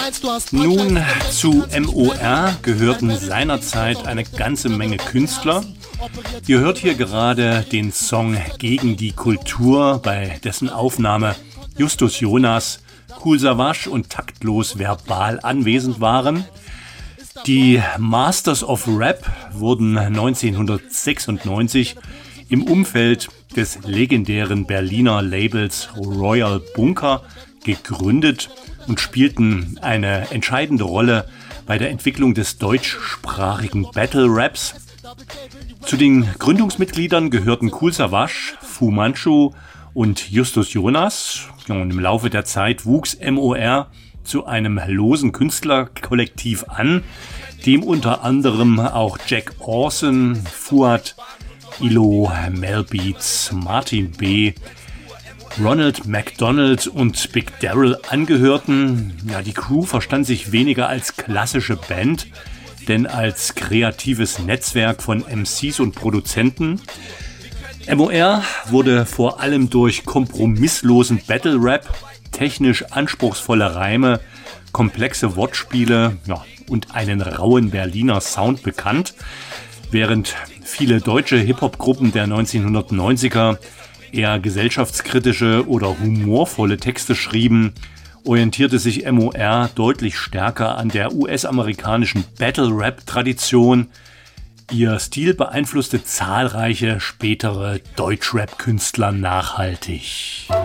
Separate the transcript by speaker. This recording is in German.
Speaker 1: Nun, zu MOR gehörten seinerzeit eine ganze Menge Künstler. Ihr hört hier gerade den Song Gegen die Kultur, bei dessen Aufnahme Justus Jonas, Kool Savas und Taktlos Verbal anwesend waren. Die Masters of Rap wurden 1996 im Umfeld des legendären Berliner Labels Royal Bunker gegründet und spielten eine entscheidende Rolle bei der Entwicklung des deutschsprachigen Battle Raps. Zu den Gründungsmitgliedern gehörten Kool Savas, Fu Manchu und Justus Jonas. Und im Laufe der Zeit wuchs MOR zu einem losen Künstlerkollektiv an, dem unter anderem auch Jack Orson, Fuad, Ilo, Mel Beats, Martin B., Ronald McDonald und Big Daryl angehörten. Ja, die Crew verstand sich weniger als klassische Band, denn als kreatives Netzwerk von MCs und Produzenten. MOR wurde vor allem durch kompromisslosen Battle Rap, technisch anspruchsvolle Reime, komplexe Wortspiele und einen rauen Berliner Sound bekannt. Während viele deutsche Hip-Hop-Gruppen der 1990er eher gesellschaftskritische oder humorvolle Texte schrieben, orientierte sich MOR deutlich stärker an der US-amerikanischen Battle-Rap-Tradition. Ihr Stil beeinflusste zahlreiche spätere Deutschrap-Künstler nachhaltig.